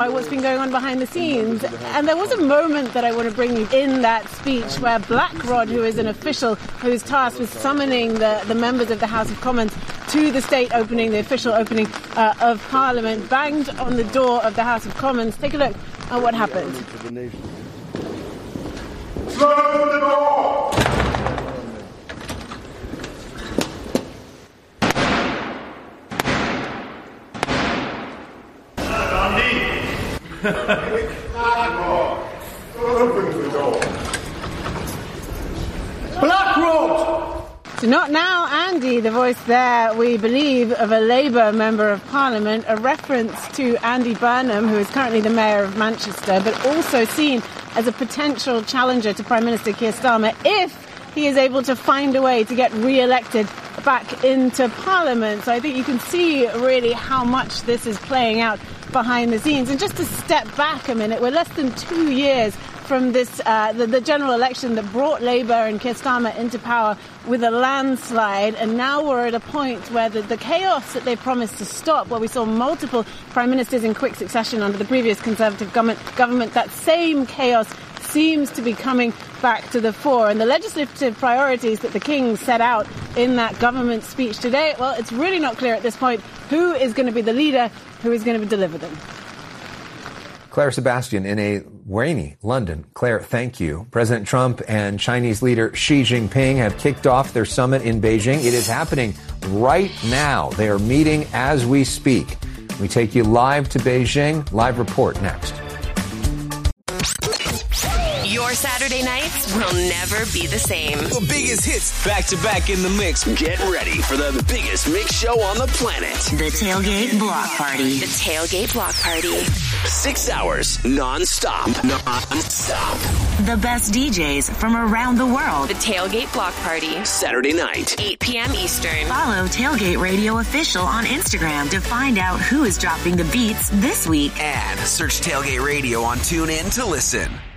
what's been going on behind the scenes. And there was a moment that I want to bring you in that speech where Blackrod, who is an official who's tasked with summoning the members of the House of Commons to the state opening, the official opening of Parliament, banged on the door of the House of Commons. Take a look at what happened. Close the door! Open the door. Blackrod! So not now, Andy, the voice there, we believe, of a Labour Member of Parliament, a reference to Andy Burnham, who is currently the Mayor of Manchester, but also seen as a potential challenger to Prime Minister Keir Starmer if he is able to find a way to get re-elected back into Parliament. So I think you can see really how much this is playing out behind the scenes. And just to step back a minute, we're less than 2 years from this, the general election that brought Labour and Keir Starmer into power with a landslide. And now we're at a point where the chaos that they promised to stop, where we saw multiple prime ministers in quick succession under the previous Conservative government, that same chaos seems to be coming back to the fore. And the legislative priorities that the King set out in that government speech today, well, it's really not clear at this point who is going to be the leader, who is going to deliver them. Claire Sebastian in a rainy London. Claire, thank you. President Trump and Chinese leader Xi Jinping have kicked off their summit in Beijing. It is happening right now. They are meeting as we speak. We take you live to Beijing. Live report next. Your Saturday nights will never be the same. The biggest hits back to back in the mix. Get ready for the biggest mix show on the planet. The Tailgate Block Party. The Tailgate Block Party. 6 hours non-stop. The best DJs from around the world. The Tailgate Block Party. Saturday night, 8 p.m. Eastern. Follow Tailgate Radio Official on Instagram to find out who is dropping the beats this week. And search Tailgate Radio on TuneIn to listen.